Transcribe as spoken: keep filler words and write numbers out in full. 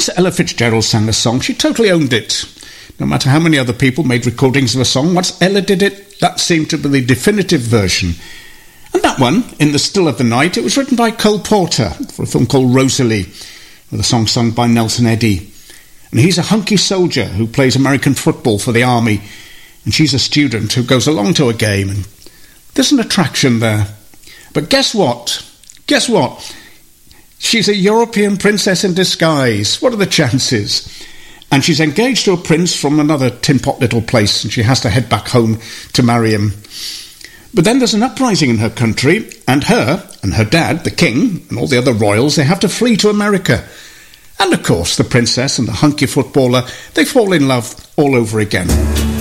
once Ella Fitzgerald sang a song, she totally owned it. No matter how many other people made recordings of a song, once Ella did it, that seemed to be the definitive version. And that one, In the Still of the Night, it was written by Cole Porter for a film called Rosalie, with a song sung by Nelson Eddy. And he's a hunky soldier who plays American football for the army, and she's a student who goes along to a game, and there's an attraction there. But guess what? Guess what? She's a European princess in disguise. What are the chances? And she's engaged to a prince from another tin-pot little place, and she has to head back home to marry him. But then there's an uprising in her country, and her and her dad, the king, and all the other royals, they have to flee to America. And of course, the princess and the hunky footballer, they fall in love all over again.